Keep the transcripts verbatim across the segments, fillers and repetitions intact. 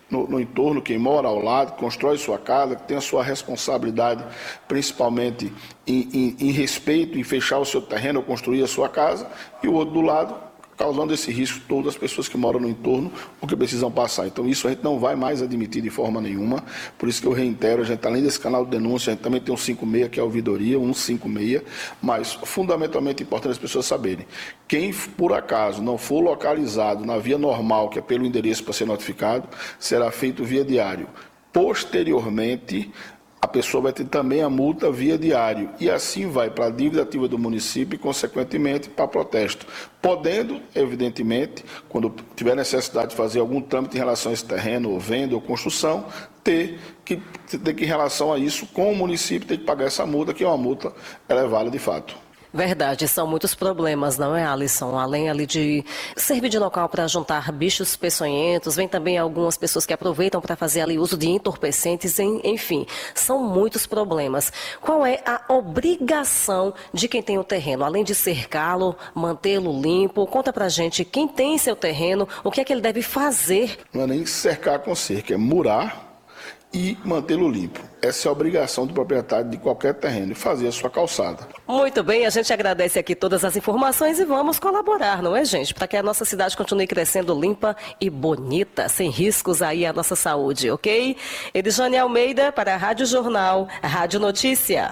no, no entorno, quem mora ao lado, constrói sua casa, que tem a sua responsabilidade, principalmente em, em, em respeito, em fechar o seu terreno ou construir a sua casa, e o outro do lado, causando esse risco todas as pessoas que moram no entorno ou que precisam passar. Então isso a gente não vai mais admitir de forma nenhuma, por isso que eu reitero, a gente além desse canal de denúncia, a gente também tem um cinco seis, que é a ouvidoria, um cinco seis, mas fundamentalmente importante as pessoas saberem, quem por acaso não for localizado na via normal, que é pelo endereço para ser notificado, será feito via diário. Posteriormente, a pessoa vai ter também a multa via diário e assim vai para a dívida ativa do município e, consequentemente, para protesto. Podendo, evidentemente, quando tiver necessidade de fazer algum trâmite em relação a esse terreno, ou venda ou construção, ter que, ter que em relação a isso, com o município, ter que pagar essa multa, que é uma multa elevada de fato. Verdade, são muitos problemas, não é, Alisson? Além ali de servir de local para juntar bichos peçonhentos, vem também algumas pessoas que aproveitam para fazer ali uso de entorpecentes, enfim, são muitos problemas. Qual é a obrigação de quem tem o terreno? Além de cercá-lo, mantê-lo limpo, conta pra gente quem tem seu terreno, o que é que ele deve fazer? Não é nem cercar com cerca, é murar e mantê-lo limpo. Essa é a obrigação do proprietário de qualquer terreno, e fazer a sua calçada. Muito bem, a gente agradece aqui todas as informações e vamos colaborar, não é, gente? Para que a nossa cidade continue crescendo limpa e bonita, sem riscos aí à nossa saúde, ok? Edjane Almeida para a Rádio Jornal, Rádio Notícia.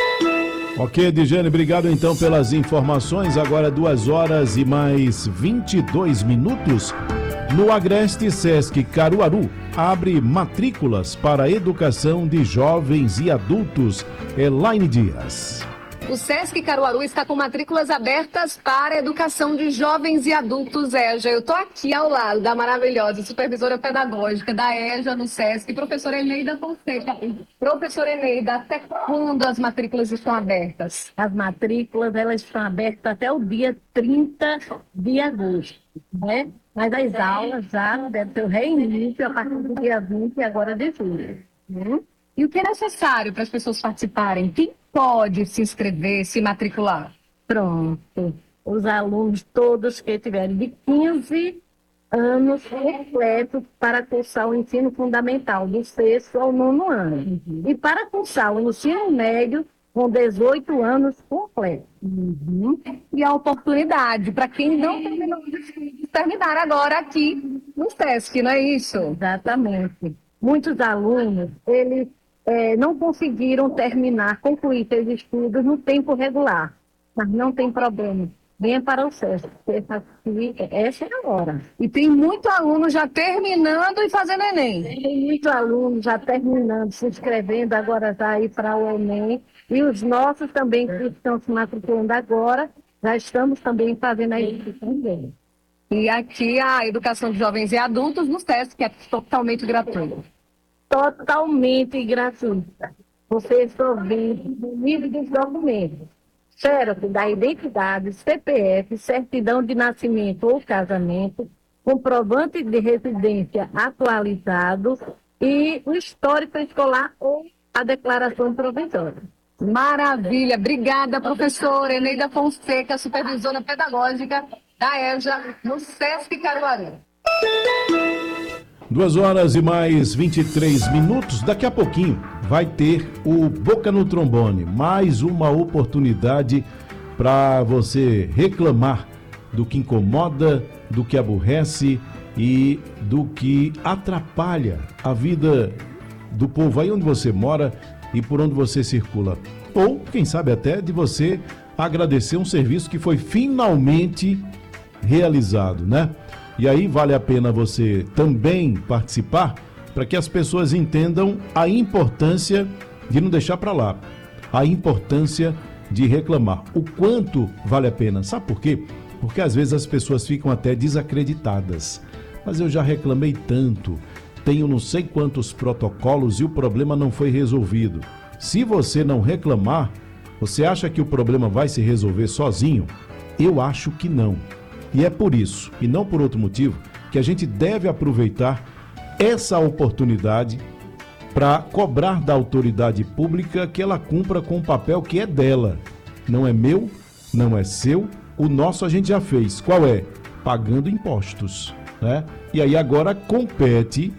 Ok, Edjane, obrigado então pelas informações. Agora duas horas e mais vinte e dois minutos. No Agreste Sesc Caruaru, abre matrículas para a educação de jovens e adultos. Elaine Dias. O Sesc Caruaru está com matrículas abertas para a educação de jovens e adultos EJA. Eu estou aqui ao lado da maravilhosa supervisora pedagógica da EJA no Sesc, professora Eneida Fonseca. Professora Eneida, até quando as matrículas estão abertas? As matrículas elas estão abertas até o dia trinta de agosto, né? Mas as aulas já devem ter o reinício a partir do dia vinte agora de julho. Hum? E o que é necessário para as pessoas participarem? Quem pode se inscrever, se matricular? Pronto. Os alunos todos que tiverem de quinze anos completos para cursar o ensino fundamental, do sexto ao nono ano. Uhum. E para cursar o ensino médio, com dezoito anos completos. Uhum. E a oportunidade para quem não terminou de terminar agora aqui no Sesc, não é isso? Exatamente. Muitos alunos, eles é, não conseguiram terminar, concluir seus estudos no tempo regular, mas não tem problema. Venha para o Sesc, essa é a hora. E tem muito aluno já terminando e fazendo Enem. Tem muito aluno já terminando, se inscrevendo agora já aí para o Enem. E os nossos também que estão se matriculando agora, já estamos também fazendo a inscrição dele. E aqui a educação de jovens e adultos no Sesc, que é totalmente gratuita. Totalmente gratuita. Você só vem o nível dos documentos. Xerox da identidade, C P F, certidão de nascimento ou casamento, comprovante de residência atualizado e o histórico escolar ou a declaração provisória. Maravilha, obrigada, professora Eneida Fonseca, supervisora pedagógica da EJA no Sesc Caruaru. Duas horas e mais vinte e três minutos. Daqui a pouquinho vai ter o Boca no Trombone, mais uma oportunidade para você reclamar do que incomoda, do que aborrece e do que atrapalha a vida do povo aí onde você mora e por onde você circula. Ou, quem sabe até, de você agradecer um serviço que foi finalmente realizado, né? E aí vale a pena você também participar para que as pessoas entendam a importância de não deixar para lá, a importância de reclamar, o quanto vale a pena. Sabe por quê? Porque às vezes as pessoas ficam até desacreditadas. Mas eu já reclamei tanto, tenho não sei quantos protocolos e o problema não foi resolvido. Se você não reclamar, você acha que o problema vai se resolver sozinho? Eu acho que não. E é por isso, e não por outro motivo, que a gente deve aproveitar essa oportunidade para cobrar da autoridade pública que ela cumpra com o papel que é dela. Não é meu, não é seu, o nosso a gente já fez. Qual é? Pagando impostos, né? E aí agora compete